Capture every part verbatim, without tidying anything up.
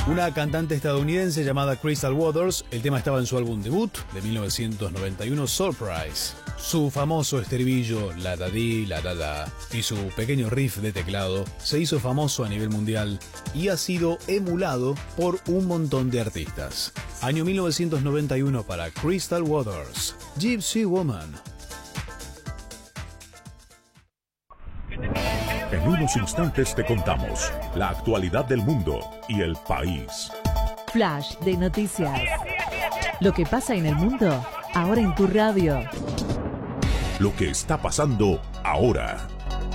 Una cantante estadounidense llamada Crystal Waters. El tema estaba en su álbum debut de mil novecientos noventa y uno, Surprise. Su famoso estribillo, la da di, la da da, y su pequeño riff de teclado se hizo famoso a nivel mundial y ha sido emulado por un montón de artistas. Año mil novecientos noventa y uno para Crystal Waters, Gypsy Woman. En unos instantes te contamos la actualidad del mundo y el país. Flash de noticias. Lo que pasa en el mundo, ahora en tu radio. Lo que está pasando ahora.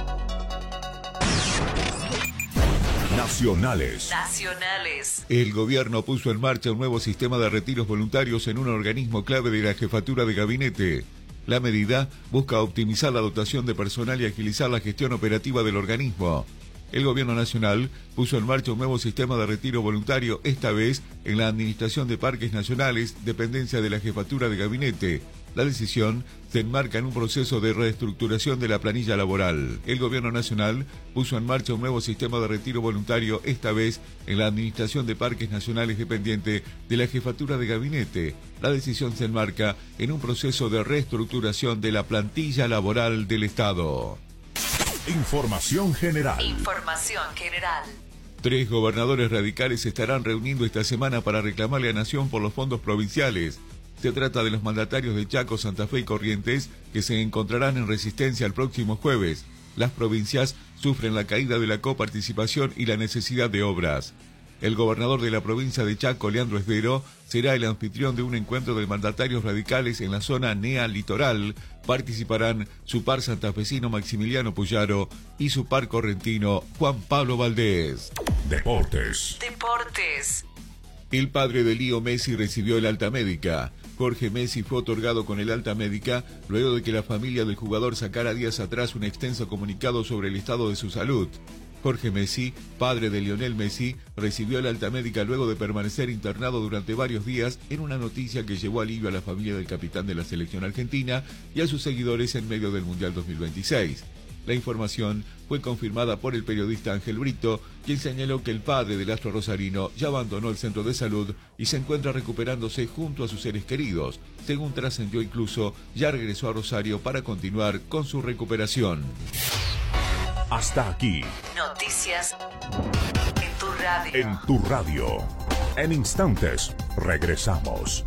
Nacionales. Nacionales. El gobierno puso en marcha un nuevo sistema de retiros voluntarios en un organismo clave de la jefatura de gabinete. La medida busca optimizar la dotación de personal y agilizar la gestión operativa del organismo. El gobierno nacional puso en marcha un nuevo sistema de retiro voluntario, esta vez en la Administración de Parques Nacionales, dependencia de la jefatura de gabinete. La decisión se enmarca en un proceso de reestructuración de la planilla laboral. El gobierno nacional puso en marcha un nuevo sistema de retiro voluntario, esta vez en la Administración de Parques Nacionales dependiente de la jefatura de gabinete. La decisión se enmarca en un proceso de reestructuración de la plantilla laboral del Estado. Información general. Información general. Tres gobernadores radicales se estarán reuniendo esta semana para reclamarle a Nación por los fondos provinciales. Se trata de los mandatarios de Chaco, Santa Fe y Corrientes, que se encontrarán en Resistencia el próximo jueves. Las provincias sufren la caída de la coparticipación y la necesidad de obras. El gobernador de la provincia de Chaco, Leandro Esdero, será el anfitrión de un encuentro de mandatarios radicales en la zona N E A Litoral. Participarán su par santafesino Maximiliano Puyaro y su par correntino Juan Pablo Valdés. Deportes. Deportes. El padre de Leo Messi recibió el alta médica. Jorge Messi fue otorgado con el alta médica luego de que la familia del jugador sacara días atrás un extenso comunicado sobre el estado de su salud. Jorge Messi, padre de Lionel Messi, recibió el alta médica luego de permanecer internado durante varios días en una noticia que llevó alivio a la familia del capitán de la selección argentina y a sus seguidores en medio del Mundial dos mil veintiséis. La información fue confirmada por el periodista Ángel Brito, quien señaló que el padre del astro rosarino ya abandonó el centro de salud y se encuentra recuperándose junto a sus seres queridos. Según trascendió, incluso ya regresó a Rosario para continuar con su recuperación. Hasta aquí. Noticias en tu radio. En tu radio. En instantes, regresamos.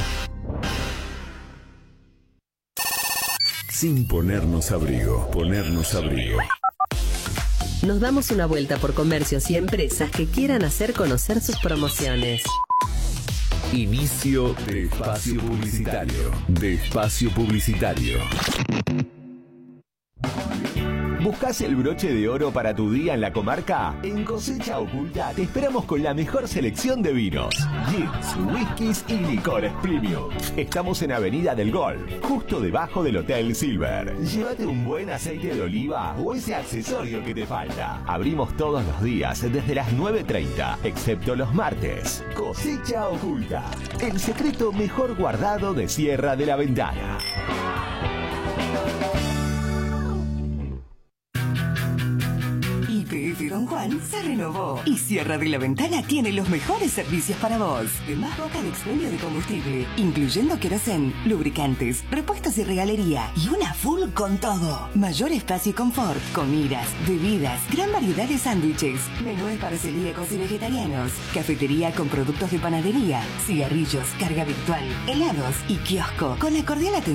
Sin ponernos abrigo, ponernos abrigo. Nos damos una vuelta por comercios y empresas que quieran hacer conocer sus promociones. Inicio de espacio publicitario. De espacio publicitario. ¿Buscas el broche de oro para tu día en la comarca? En Cosecha Oculta te esperamos con la mejor selección de vinos, gins, whiskies y licores premium. Estamos en Avenida del Golf, justo debajo del Hotel Silver. Llévate un buen aceite de oliva o ese accesorio que te falta. Abrimos todos los días desde las nueve treinta, excepto los martes. Cosecha Oculta, el secreto mejor guardado de Sierra de la Ventana. Y P F Don Juan se renovó y Sierra de la Ventana tiene los mejores servicios para vos. Más boca de expendio de combustible, incluyendo querosén, lubricantes, repuestos y regalería y una full con todo. Mayor espacio y confort, comidas, bebidas, gran variedad de sándwiches, menúes para celíacos y vegetarianos, cafetería con productos de panadería, cigarrillos, carga virtual, helados y kiosco con la cordial atención